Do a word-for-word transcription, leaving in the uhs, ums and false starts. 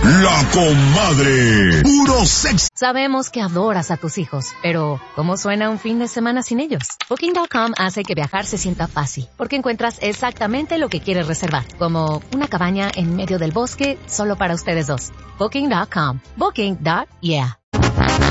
La Comadre. Puro sexo. Sabemos que adoras a tus hijos, pero ¿cómo suena un fin de semana sin ellos? Booking punto com hace que viajar se sienta fácil, porque encuentras exactamente lo que quieres reservar, como una cabaña en medio del bosque solo para ustedes dos. Booking punto com. Booking. Yeah.